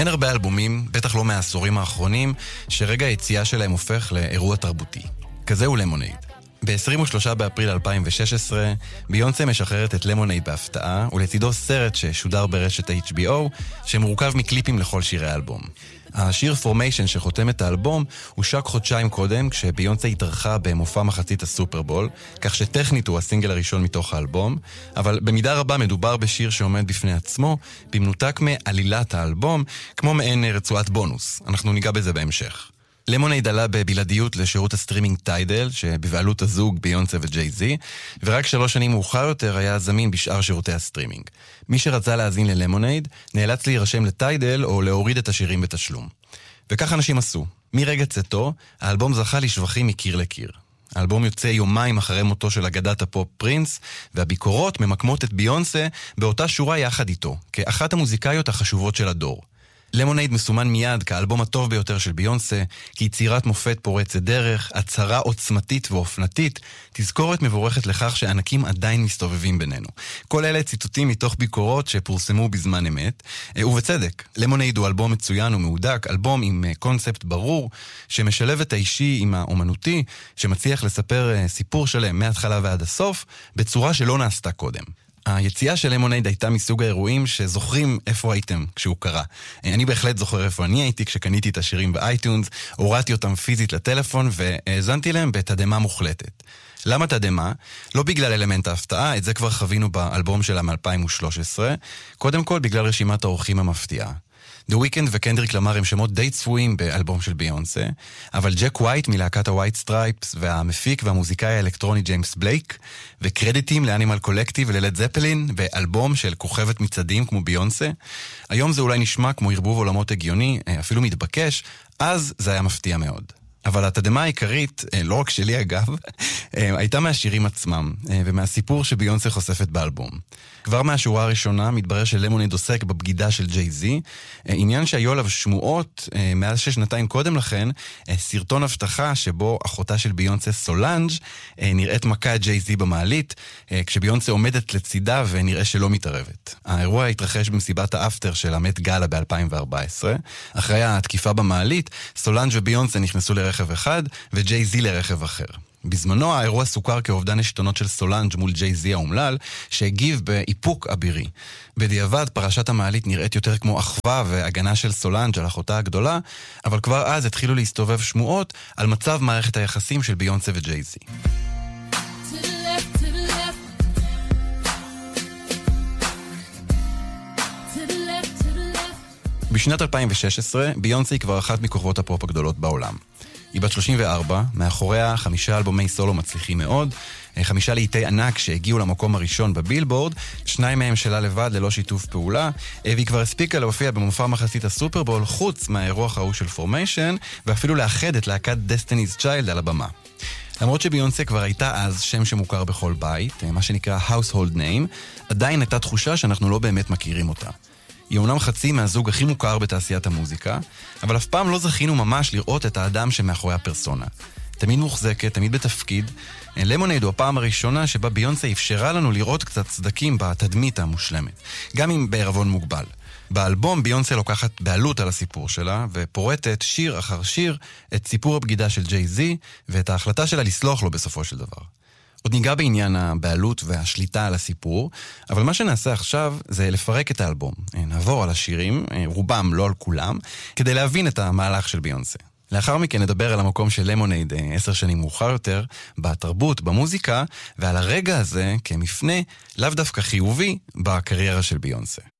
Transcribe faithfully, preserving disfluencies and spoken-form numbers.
אין הרבה אלבומים, בטח לא מהעשורים האחרונים, שרגע היציאה שלהם הופך לאירוע תרבותי. כזה הוא למונייד. ב-עשרים ושלושה באפריל אלפיים ושש עשרה, ביונסה משחררת את למונייד בהפתעה, ולצידו סרט ששודר ברשת אייץ' בי או, שמורכב מקליפים לכל שירי האלבום. השיר פורמיישן שחותם את האלבום הושק חודשיים קודם, כשביונסה התארחה במופע מחצית הסופרבול, כך שטכנית הוא הסינגל הראשון מתוך האלבום, אבל במידה רבה מדובר בשיר שעומד בפני עצמו, במנותק מעלילת האלבום, כמו מעין רצועת בונוס. אנחנו ניגע בזה בהמשך. למונייד עלה בבלעדיות לשירות הסטרימינג טיידל, שבבעלות הזוג ביונסה וג'יי-זי, ורק שלוש שנים מאוחר יותר היה זמין בשאר שירותי הסטרימינג. מי שרצה להאזין ללמונייד, נאלץ להירשם לטיידל או להוריד את השירים בתשלום. וכך אנשים עשו. מרגע צאתו, האלבום זכה לשבחים מקיר לקיר. האלבום יוצא יומיים אחרי מותו של אגדת הפופ פרינס, והביקורות ממקמות את ביונסה באותה שורה יחד איתו, כאחת המוזיקאיות החשובות של הדור. למונייד מסומן מיד כאלבום הטוב ביותר של ביונסה, כיצירת מופת פורצת דרך, הצהרה עוצמתית ואופנתית, תזכורת מבורכת לכך שענקים עדיין מסתובבים בינינו. כל אלה ציטוטים מתוך ביקורות שפורסמו בזמן אמת, ובצדק. למונייד הוא אלבום מצוין ומהודק, אלבום עם קונספט ברור, שמשלב את האישי עם האומנותי, שמצליח לספר סיפור שלם מההתחלה ועד הסוף, בצורה שלא נעשתה קודם. היציאה של למונייד הייתה מסוג האירועים שזוכרים איפה הייתם כשהוא קרה. אני בהחלט זוכר איפה אני הייתי כשקניתי את השירים באייטיונס, הורדתי אותם פיזית לטלפון והאזנתי להם בתדמה מוחלטת. למה תדמה? לא בגלל אלמנט ההפתעה, את זה כבר חווינו באלבום שלה מ-אלפיים ושלוש עשרה, קודם כל בגלל רשימת האורחים המפתיעה. The Weeknd וקנדריק למר הם שמות די צפויים באלבום של ביונסה, אבל ג'ק ווייט מלהקת הווייט סטרייפס והמפיק והמוזיקאי האלקטרוני ג'יימס בלייק, וקרדיטים לאנימל קולקטיב וללד זפלין באלבום של כוכבת מצעדים כמו ביונסה. היום זה אולי נשמע כמו ערבוב עולמות הגיוני, אפילו מתבקש, אז זה היה מפתיע מאוד. אבל התדמה העיקרית, לא רק שלי אגב, הייתה מהשירים עצמם, ומהסיפור שביונסה חושפת באלבום. כבר מהשורה הראשונה מתברר שלמונייד עוסק בבגידה של ג'יי-זי, עניין שהיו עליו שמועות מאז ששנתיים קודם לכן, סרטון הבטחה שבו אחותה של ביונסה סולנג' נראית מכה את ג'יי-זי במעלית, כשביונסה עומדת לצידה ונראה שלא מתערבת. האירוע התרחש במסיבת האפטר של המט גאלה ב-אלפיים וארבע עשרה. אחרי התקיפה במעלית, סולנג' וביונסה נכנסו לרכב אחד וג'יי-זי לרכב אחר. בזמנו האירוע סוכר כאובדן השתונות של סולנג' מול ג'יי-זי האומלל, שהגיב באיפוק אבירי. בדיעבד פרשת המעלית נראית יותר כמו אחווה והגנה של סולנג' על אחותה הגדולה, אבל כבר אז התחילו להסתובב שמועות על מצב מערכת היחסים של ביונסה וג'יי-זי. בשנת אלפיים ושש עשרה ביונסה היא כבר אחת מכוכבות הפופ הגדולות בעולם. היא בת שלושים וארבע, מאחוריה חמישה אלבומי סולו מצליחים מאוד, חמישה לעיתי ענק שהגיעו למקום הראשון בבילבורד, שניים מהם שלה לבד ללא שיתוף פעולה, והיא כבר הספיקה להופיע במופע מחצית הסופרבול חוץ מהאירוח ההוא של פורמיישן, ואפילו לאחד את להקת Destiny's Child על הבמה. למרות שביונסה כבר הייתה אז שם שמוכר בכל בית, מה שנקרא household name, עדיין הייתה תחושה שאנחנו לא באמת מכירים אותה. היא אומנם חצי מהזוג הכי מוכר בתעשיית המוזיקה, אבל אף פעם לא זכינו ממש לראות את האדם שמאחורי הפרסונה. תמיד מוחזקת, תמיד בתפקיד. למונייד הוא הפעם הראשונה שבה ביונסה אפשרה לנו לראות קצת צדקים בתדמית המושלמת, גם אם בערבון מוגבל. באלבום ביונסה לוקחת בעלות על הסיפור שלה, ופורטת שיר אחר שיר את סיפור הבגידה של ג'יי-זי, ואת ההחלטה שלה לסלוח לו בסופו של דבר. עוד ניגע בעניין הבעלות והשליטה על הסיפור, אבל מה שנעשה עכשיו זה לפרק את האלבום. נעבור על השירים, רובם, לא על כולם, כדי להבין את המהלך של ביונסה. לאחר מכן נדבר על המקום של למונייד עשר שנים מאוחר יותר, בתרבות, במוזיקה, ועל הרגע הזה כמפנה לאו דווקא חיובי בקריירה של ביונסה.